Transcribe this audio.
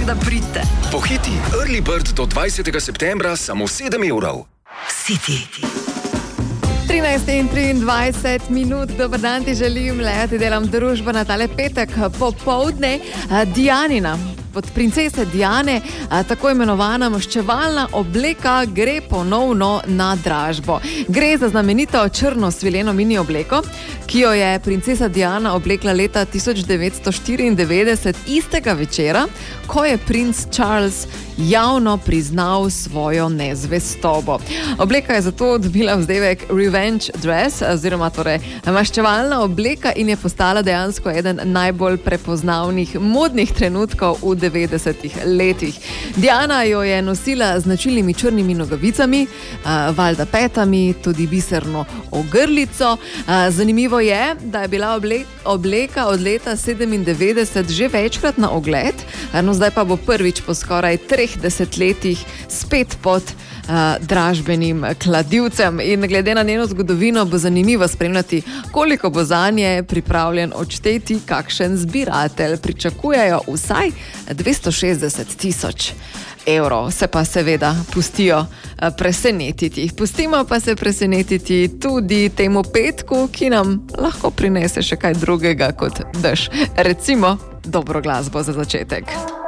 Tako da pridite. Pohiti, Early Bird do 20. septembra samo 7 evrov. City. 13:23 minut, dober dan ti želim, ti delam družbo na tale petek popoldne. Dianina, od princese Diane, tako imenovana maščevalna obleka gre ponovno na dražbo. Gre za znamenito črno svileno mini obleko, ki jo je princesa Diana oblekla leta 1994, istega večera, ko je princ Charles javno priznal svojo nezvestobo. Obleka je zato dobila vzdevek Revenge Dress, oziroma torej maščevalna obleka, in je postala dejansko eden najbolj prepoznavnih modnih trenutkov v 90-ih letih. Diana jo je nosila z značilnimi črnimi nogavicami, valjda petami, tudi biserno ogrlico. Zanimivo je, da je bila obleka od leta 97 že večkrat na ogled, no zdaj pa bo prvič po skoraj 3 desetletjih spet pod dražbenim kladivcem, in glede na njeno zgodovino bo zanimivo spremljati, koliko bo zanje pripravljen odšteti kakšen zbiratelj. Pričakujejo vsaj 260 000 evrov, se pa seveda pustijo presenetiti. Pustimo pa se presenetiti tudi temu petku, ki nam lahko prinese še kaj drugega kot dež. Recimo dobro glasbo za začetek.